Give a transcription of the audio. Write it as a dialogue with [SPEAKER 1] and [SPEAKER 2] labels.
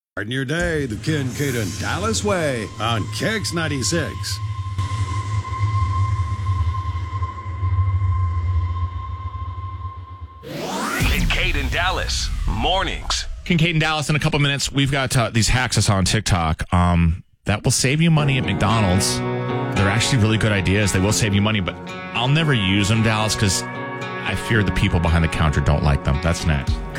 [SPEAKER 1] Starting your day the Kincaid and Dallas way on Kicks 96.
[SPEAKER 2] Kincaid and Dallas mornings.
[SPEAKER 3] Kincaid and Dallas in a couple minutes. We've got these hacks I saw on TikTok that will save you money at McDonald's. They're actually really good ideas. They will save you money, but I'll never use them, Dallas, because I fear the people behind the counter don't like them. That's next.